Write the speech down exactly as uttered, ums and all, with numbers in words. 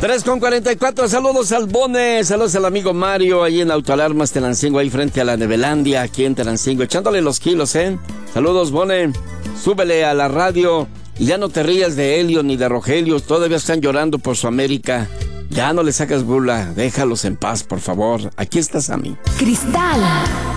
tres con cuarenta y cuatro, saludos al Bone, saludos al amigo Mario, ahí en Autoalarmas Tenancingo, ahí frente a la Nevelandia, aquí en Tenancingo, echándole los kilos, ¿eh? Saludos, Bone, súbele a la radio y ya no te rías de Helio ni de Rogelio, todavía están llorando por su América. Ya no le sacas burla, déjalos en paz, por favor. Aquí está Sammy. Cristal